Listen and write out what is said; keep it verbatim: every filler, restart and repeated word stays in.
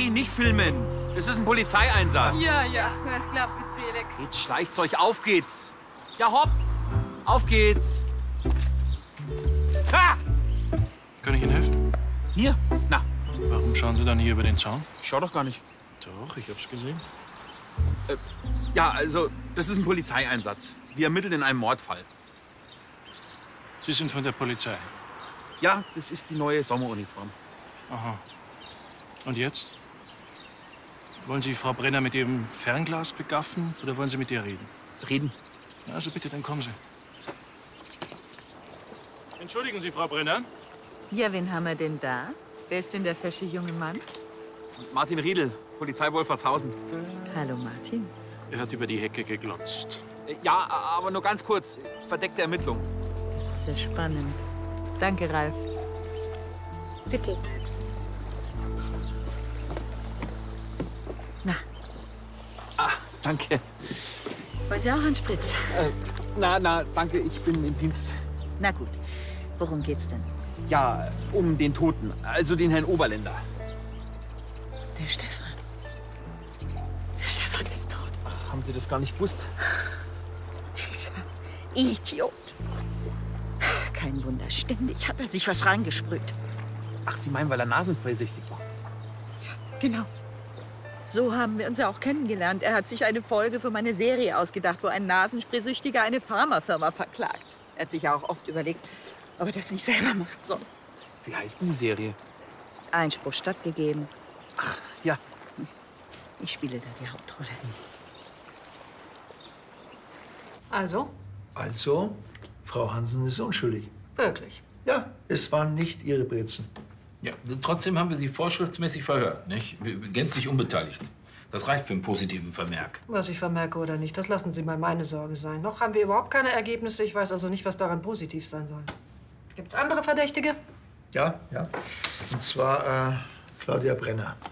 Hey, nicht filmen. Das ist ein Polizeieinsatz. Ja, ja, das klappt gezählig. Jetzt schleicht's euch, auf geht's. Ja, hopp. Auf geht's. Ha! Kann ich Ihnen helfen? Hier? Na, Warum schauen Sie dann hier über den Zaun? ich schau doch gar nicht. Doch, ich hab's gesehen. Äh, ja, also, das ist ein Polizeieinsatz. Wir ermitteln in einem Mordfall. Sie sind von der Polizei. Ja, das ist die neue Sommeruniform. Aha. Und jetzt? Wollen Sie Frau Brenner mit Ihrem Fernglas begaffen oder wollen Sie mit ihr reden? Reden. Ja, also bitte, dann kommen Sie. Entschuldigen Sie, Frau Brenner. Ja, wen haben wir denn da? Wer ist denn der fesche junge Mann? Martin Riedel, Polizei Wolfertshausen. Hallo, Martin. Er hat über die Hecke geglotzt. Äh, Ja, aber nur ganz kurz. Verdeckte Ermittlung. Das ist ja spannend. Danke, Ralf. Bitte. Na, Ah, danke. wollen Sie auch einen Spritz? Äh, na, na, danke, ich bin im Dienst. Na gut, worum geht's denn? Ja, um den Toten, also den Herrn Oberländer. Der Stefan. Der Stefan ist tot. Ach, haben Sie das gar nicht gewusst? Dieser Idiot. Kein Wunder, ständig hat er sich was reingesprüht. Ach, Sie meinen, weil er Nasenspray-süchtig war? Genau. So haben wir uns ja auch kennengelernt. Er hat sich eine Folge für meine Serie ausgedacht, wo ein Nasenspraysüchtiger eine Pharmafirma verklagt. Er hat sich ja auch oft überlegt, ob er das nicht selber macht soll. Wie heißt denn die Serie? Einspruch stattgegeben. Ja. Ich spiele da die Hauptrolle. Also? Also, Frau Hansen ist unschuldig. Wirklich? Ja, es waren nicht Ihre Brezen. Ja, trotzdem haben wir Sie vorschriftsmäßig verhört, nicht? Gänzlich unbeteiligt. Das reicht für einen positiven Vermerk. Was ich vermerke oder nicht, das lassen Sie mal meine Sorge sein. Noch haben wir überhaupt keine Ergebnisse. Ich weiß also nicht, was daran positiv sein soll. Gibt's andere Verdächtige? Ja, ja. Und zwar äh, Claudia Brenner.